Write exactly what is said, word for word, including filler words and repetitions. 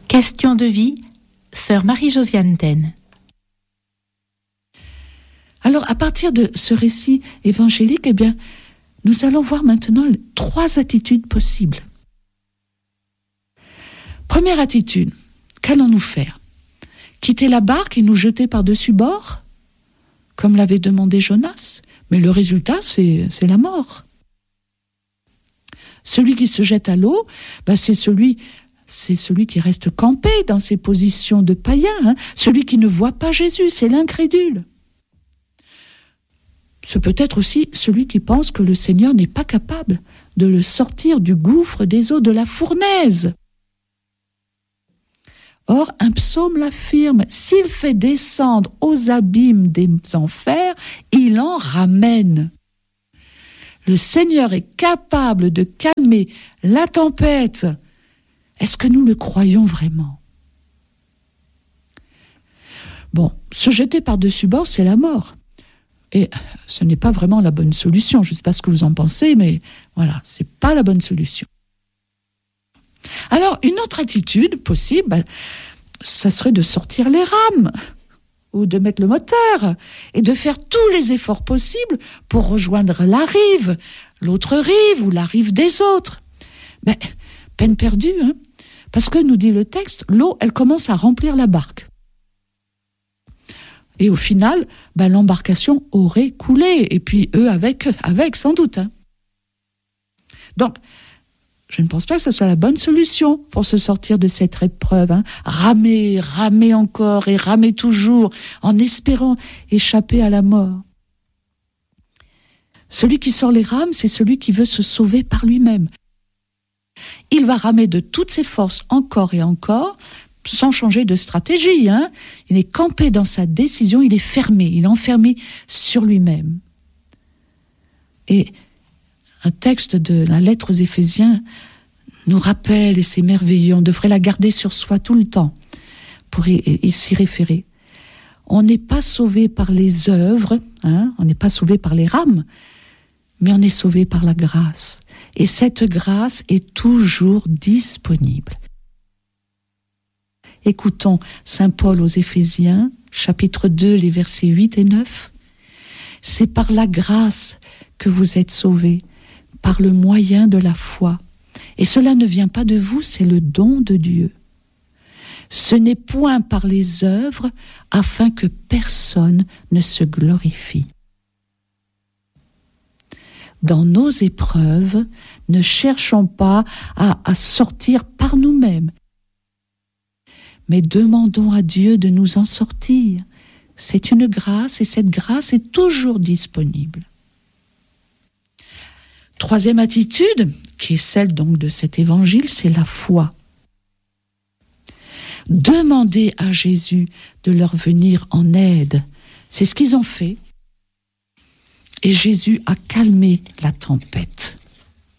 Question de vie, sœur Marie-Josiane Taine. Alors, à partir de ce récit évangélique, eh bien, nous allons voir maintenant trois attitudes possibles. Première attitude, qu'allons-nous faire ? Quitter la barque et nous jeter par-dessus bord, comme l'avait demandé Jonas ? Mais le résultat, c'est, c'est la mort. Celui qui se jette à l'eau, ben c'est celui, c'est celui qui reste campé dans ses positions de païen, hein, celui qui ne voit pas Jésus, c'est l'incrédule. C'est peut-être aussi celui qui pense que le Seigneur n'est pas capable de le sortir du gouffre des eaux de la fournaise. Or, un psaume l'affirme, s'il fait descendre aux abîmes des enfers, il en ramène. Le Seigneur est capable de calmer la tempête. Est-ce que nous le croyons vraiment ? Bon, se jeter par-dessus bord, c'est la mort. Et ce n'est pas vraiment la bonne solution. Je ne sais pas ce que vous en pensez, mais voilà, ce n'est pas la bonne solution. Alors, une autre attitude possible, ben, ça serait de sortir les rames ou de mettre le moteur et de faire tous les efforts possibles pour rejoindre la rive, l'autre rive ou la rive des autres. Mais peine perdue, hein, parce que, nous dit le texte, l'eau, elle commence à remplir la barque. Et au final, ben, l'embarcation aurait coulé, et puis eux avec, avec sans doute. Hein. Donc, je ne pense pas que ce soit la bonne solution pour se sortir de cette épreuve. Hein. Ramer, ramer encore et ramer toujours en espérant échapper à la mort. Celui qui sort les rames, c'est celui qui veut se sauver par lui-même. Il va ramer de toutes ses forces encore et encore, sans changer de stratégie. Hein. Il est campé dans sa décision, il est fermé, il est enfermé sur lui-même. Et un texte de la lettre aux Éphésiens nous rappelle, et c'est merveilleux, on devrait la garder sur soi tout le temps pour y, y, s'y référer. On n'est pas sauvé par les œuvres, hein, on n'est pas sauvé par les rames, mais on est sauvé par la grâce. Et cette grâce est toujours disponible. Écoutons saint Paul aux Éphésiens, chapitre deux, les versets huit et neuf. C'est par la grâce que vous êtes sauvés, par le moyen de la foi. Et cela ne vient pas de vous, c'est le don de Dieu. Ce n'est point par les œuvres, afin que personne ne se glorifie. Dans nos épreuves, ne cherchons pas à, à sortir par nous-mêmes, mais demandons à Dieu de nous en sortir. C'est une grâce et cette grâce est toujours disponible. Troisième attitude, qui est celle donc de cet évangile, c'est la foi. Demander à Jésus de leur venir en aide. C'est ce qu'ils ont fait. Et Jésus a calmé la tempête.